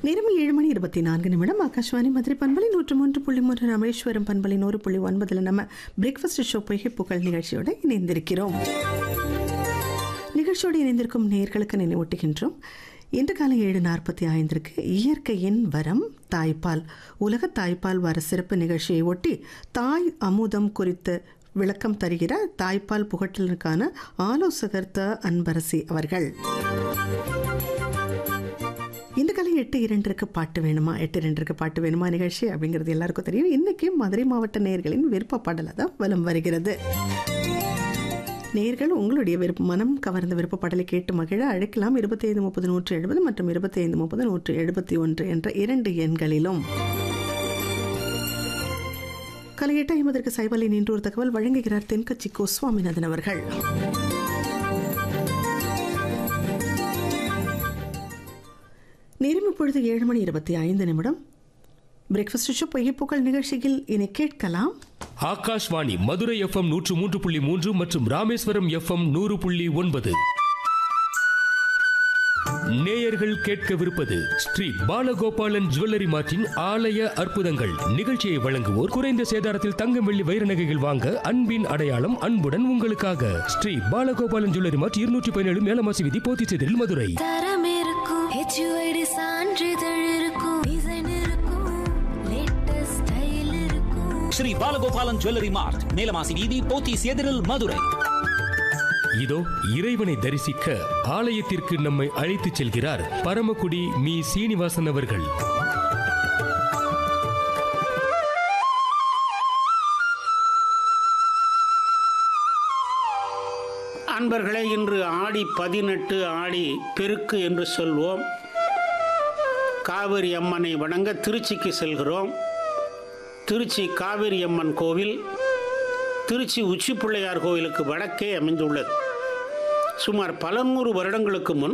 நேரம் 7:24 ஆகாஷ்வாணி மதுரை பண்பலை 103.3 ராமேஸ்வரம் பண்பலை 100.9 நம்ம பிரேக்ஃபாஸ்ட் ஷோ பொய்கை புகழ் நிகழ்ச்சியோட இணைந்திருக்கிறோம். நிகழ்ச்சியோடு இணைந்திருக்கும் நேயர்களுக்கு நினைவூட்டுகின்றோம். இன்று காலை 7:45 இயற்கையின் வரம் தாய்ப்பால் உலக தாய்ப்பால் வார சிறப்பு நிகழ்ச்சியை ஒட்டி தாய் அமுதம் குறித்து விளக்கம் தருகிறார் தாய்ப்பால் புகட்டலுக்கான ஆலோசகர் அன்பரசி அவர்கள். இந்த காலை 8:02 பாட்டு வேணுமா 8:02 பாட்டு வேணுமா நிகழ்ச்சி அப்படிங்கிறது எல்லாருக்கும் தெரியும். இன்னைக்கு மதுரை மாவட்ட நேயர்களின் விருப்ப பாடலாக தான் வலம் வருகிறது. நேயர்கள் உங்களுடைய மனம் கவர்ந்த விருப்ப பாடலை கேட்டு மகிழ அழைக்கலாம். 2530-170 மற்றும் 2530-171 என்ற 2 எண்களிலும். காலை 8:50 சைபாலின் இன்று ஒரு தகவல் வழங்குகிறார் தென்கட்சி கோ சுவாமிநாதன் அவர்கள். நேரம் இப்பொழுது 7:25 பிரேக்ஃபாஸ்ட் ஷோ பொய்கை புகழ் நிகழ்ச்சியில் இனி கேட்கலாம். ஆகாஷ்வாணி மதுரை FM 103.3 மற்றும் ராமேஸ்வரம் FM 100.9. நேயர்கள் கேட்கவிருப்பது ஸ்ரீ பாலகோபாலன் ஜுவல்லரி மார்ட்டின் ஆலய அற்புதங்கள். நிகழ்ச்சியை வழங்குவோர் குறைந்த சேதாரத்தில் தங்கம் வெள்ளி வைர நகைகள் வாங்க அன்பின் அடையாளம் அன்புடன் உங்களுக்காக ஸ்ரீ பாலகோபாலன் ஜுவல்லரி மார்ட் 217 மேலமாசி வீதி போத்திச்சேரியில் மதுரை. ஸ்ரீ பாலகோபாலன் ஜுவல்லரி மார்ட் மேலமாசி வீதி போத்திச்சேரியில் மதுரை. இதோ இறைவனை தரிசிக்க ஆலயத்திற்கு நம்மை அழைத்துச் செல்கிறார் பரமக்குடி மீ சீனிவாசன் அவர்கள். அன்பர்களே, இன்று ஆடி 18 ஆடி பெருக்கு என்று சொல்வோம். காவிரி அம்மனை வணங்க திருச்சிக்கு செல்கிறோம். திருச்சி காவிரி அம்மன் கோவில் திருச்சி உச்சி பிள்ளையார் கோவிலுக்கு வடக்கே அமைந்துள்ளது. சுமார் பல நூறு வருடங்களுக்கு முன்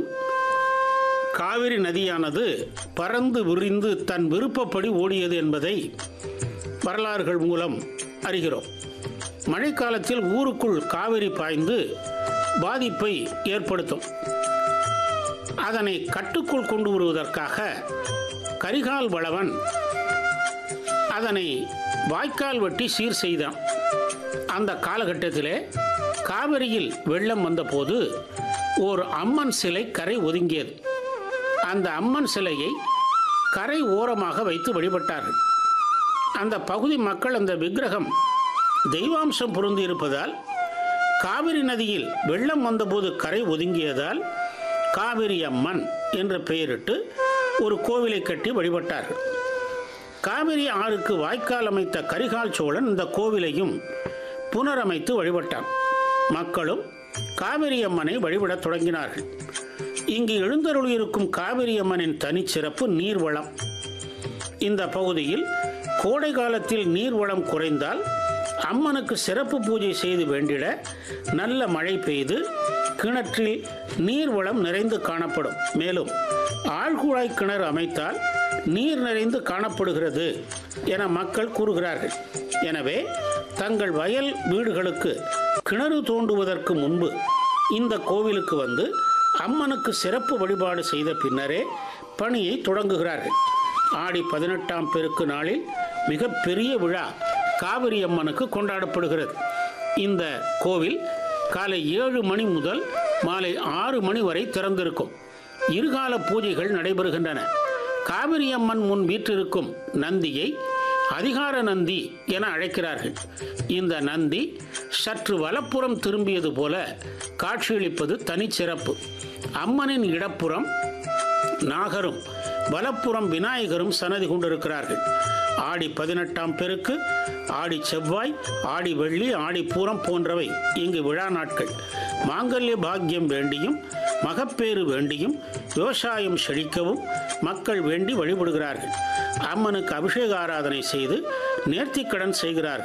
காவிரி நதியானது பறந்து விரிந்து தன் விருப்பப்படி ஓடியது என்பதை வரலாறுகள் மூலம் அறிகிறோம். மழைக்காலத்தில் ஊருக்குள் காவிரி பாய்ந்து பாதிப்பை ஏற்படுத்தும். அதனை கட்டுக்குள் கொண்டு வருவதற்காக கரிகால் வளவன் அதனை வாய்க்கால் வெட்டி சீர் செய்தான். அந்த காலகட்டத்திலே காவிரியில் வெள்ளம் வந்தபோது ஓர் அம்மன் சிலை கரை ஒதுங்கியது. அந்த அம்மன் சிலையை கரை ஓரமாக வைத்து வழிபட்டார்கள். அந்த பகுதி மக்கள் அந்த விக்கிரகம் தெய்வாம்சம் பொருந்தி இருப்பதால் காவிரி நதியில் வெள்ளம் வந்தபோது கரை ஒதுங்கியதால் காவிரி அம்மன் என்று பெயரிட்டு ஒரு கோவிலை கட்டி வழிபட்டார்கள். காவிரி ஆறுக்கு வாய்க்கால் அமைத்த கரிகால் சோழன் இந்த கோவிலையும் புனரமைத்து வழிபட்டான். மக்களும் காவிரி அம்மனை வழிபடத் தொடங்கினார்கள். இங்கு எழுந்தருளியிருக்கும் காவிரி அம்மனின் தனிச்சிறப்பு நீர்வளம். இந்த பகுதியில் கோடை காலத்தில் நீர்வளம் குறைந்தால் அம்மனுக்கு சிறப்பு பூஜை செய்து வேண்டிட நல்ல மழை பெய்து கிணற்றில் நீர்வளம் நிறைந்து காணப்படும். மேலும் ஆழ்குழாய் கிணறு அமைத்தால் நீர் நிறைந்து காணப்படுகிறது என மக்கள் கூறுகிறார்கள். எனவே தங்கள் வயல் வீடுகளுக்கு கிணறு தோண்டுவதற்கு முன்பு இந்த கோவிலுக்கு வந்து அம்மனுக்கு சிறப்பு வழிபாடு செய்த பின்னரே பணியை தொடங்குகிறார்கள். ஆடி 18ஆம் பெருக்கு நாளில் மிகப்பெரிய விழா காவிரி அம்மனுக்கு கொண்டாடப்படுகிறது. இந்த கோவில் காலை 7 மணி முதல் மாலை 6 மணி வரை திறந்திருக்கும். இருகால பூஜைகள் நடைபெறுகின்றன. காவிரி அம்மன் முன் வீற்றிருக்கும் நந்தியை அதிகார நந்தி என அழைக்கிறார்கள். இந்த நந்தி சற்று வலப்புறம் திரும்பியது போல காட்சியளிப்பது தனிச்சிறப்பு. அம்மனின் இடப்புறம் நாகரும் வலப்புறம் விநாயகரும் சன்னதி கொண்டிருக்கிறார்கள். ஆடி 18ஆம் பெருக்கு, ஆடி செவ்வாய், ஆடி வெள்ளி, ஆடி பூரம் போன்றவை இங்கு விழா நாட்கள். மாங்கல்ய பாக்கியம் வேண்டியும் மகப்பேறு வேண்டியும் விவசாயம் செழிக்கவும் மக்கள் வேண்டி வழிபடுகிறார்கள். அம்மனுக்கு அபிஷேக ஆராதனை செய்து நேர்த்திக்கடன் செய்கிறார்கள்.